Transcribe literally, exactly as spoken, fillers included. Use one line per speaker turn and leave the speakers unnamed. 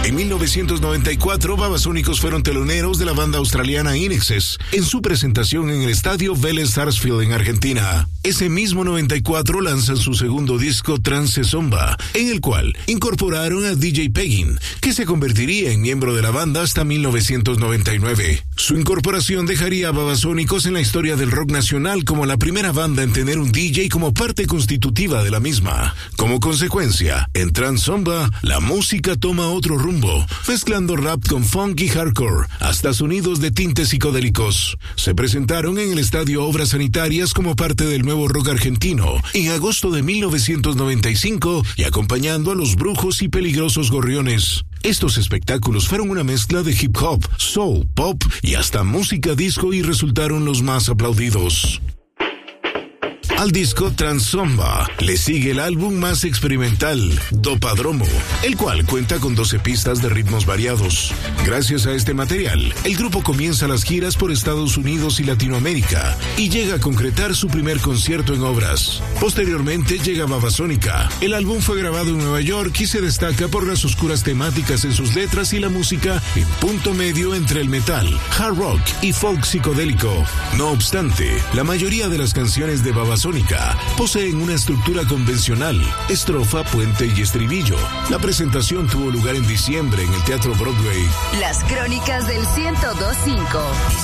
En mil novecientos noventa y cuatro, Babasónicos fueron teloneros de la banda australiana Inexes en su presentación en el estadio Vélez Sarsfield en Argentina. Ese mismo noventa y cuatro lanzan su segundo disco Trance Zomba, en el cual incorporaron a D J Peggin, que se convertiría en miembro de la banda hasta mil novecientos noventa y nueve. Su incorporación dejaría a Babasónicos en la historia del rock nacional como la primera banda en tener un D J como parte constitutiva de la misma. Como consecuencia, en Trance Zomba, la música toma otro rumbo, mezclando rap con funk y hardcore, hasta sonidos de tintes psicodélicos. Se presentaron en el Estadio Obras Sanitarias como parte del nuevo rock argentino en agosto de mil novecientos noventa y cinco y acompañando a Los Brujos y Peligrosos Gorriones. Estos espectáculos fueron una mezcla de hip hop, soul, pop y hasta música disco y resultaron los más aplaudidos. Al disco Trance Zomba le sigue el álbum más experimental, Dopadromo, el cual cuenta con doce pistas de ritmos variados. Gracias a este material, el grupo comienza las giras por Estados Unidos y Latinoamérica y llega a concretar su primer concierto en Obras. Posteriormente llega Babasónica. El álbum fue grabado en Nueva York y se destaca por las oscuras temáticas en sus letras y la música en punto medio entre el metal, hard rock y folk psicodélico. No obstante, la mayoría de las canciones de Babasónica poseen una estructura convencional, estrofa, puente y estribillo. La presentación tuvo lugar en diciembre en el Teatro Broadway.
Las crónicas del ciento dos punto cinco.